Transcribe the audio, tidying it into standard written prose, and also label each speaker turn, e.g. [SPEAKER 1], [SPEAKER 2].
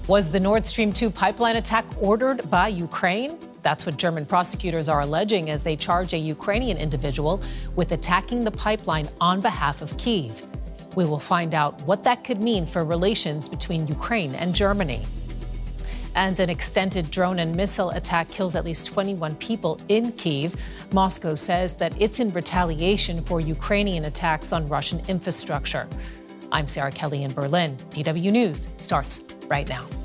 [SPEAKER 1] Was the Nord Stream 2 pipeline attack ordered by Ukraine? That's what German prosecutors are alleging as they charge a Ukrainian individual with attacking the pipeline on behalf of Kyiv. We will find out what that could mean for relations between Ukraine and Germany. And an extended drone and missile attack kills at least 21 people in Kyiv. Moscow says that it's in retaliation for Ukrainian attacks on Russian infrastructure. I'm Sarah Kelly in Berlin. DW News starts right now.